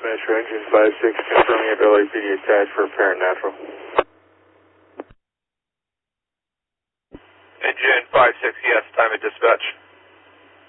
Metro Engine 5-6, confirming ability PD attached for apparent natural. Engine 5-6, yes, time at dispatch.